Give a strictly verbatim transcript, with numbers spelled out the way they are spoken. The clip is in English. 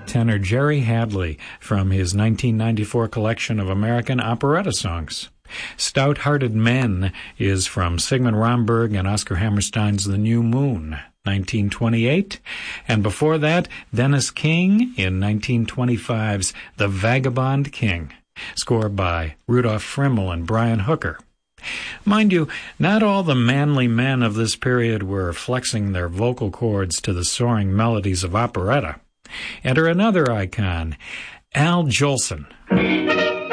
tenor Jerry Hadley from his nineteen ninety-four collection of American operetta songs. Stout-Hearted Men is from Sigmund Romberg and Oscar Hammerstein's The New Moon, nineteen twenty-eight. And before that, Dennis King in nineteen twenty-five's The Vagabond King, scored by Rudolph Frimmel and Brian Hooker. Mind you, not all the manly men of this period were flexing their vocal cords to the soaring melodies of operetta. Enter another icon, Al Jolson.